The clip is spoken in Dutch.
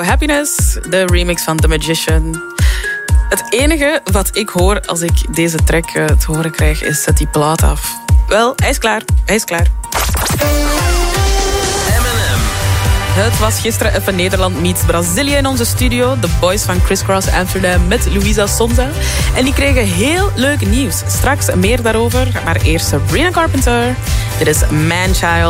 Happiness, de remix van The Magician. Het enige wat ik hoor als ik deze track te horen krijg, is zet die plaat af. Wel, hij is klaar. Het was gisteren even Nederland meets Brazilië in onze studio. De boys van Criss Cross Amsterdam met Luisa Sonza. En die kregen heel leuk nieuws. Straks meer daarover, maar eerst Sabrina Carpenter. Dit is Manchild.